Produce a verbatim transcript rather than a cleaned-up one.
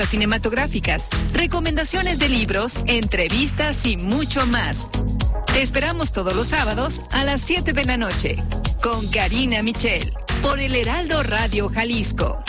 cinematográficas, recomendaciones de libros, entrevistas y mucho más. Te esperamos todos los sábados a las siete de la noche con Karina Michel por el Heraldo Radio Jalisco.